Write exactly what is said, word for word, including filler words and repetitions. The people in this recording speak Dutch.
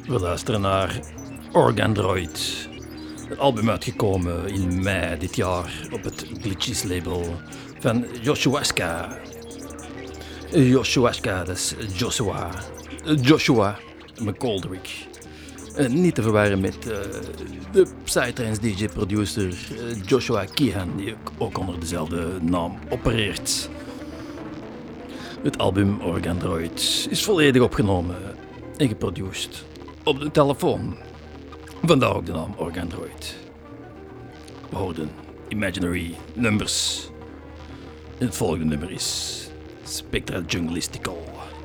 We luisteren naar Organdroid. Een album uitgekomen in mei dit jaar op het Glitches label van Joshuaska. Joshuaska, dat is Joshua. Joshua McGoldrick. Uh, niet te verwarren met uh, de Psytrance D J-producer uh, Joshua Keehan, die ook onder dezelfde naam opereert. Het album Organdroid is volledig opgenomen en geproduceerd op de telefoon. Vandaar ook de naam Organdroid. We hoorden Imaginary Numbers. En het volgende nummer is Spectra Junglistical.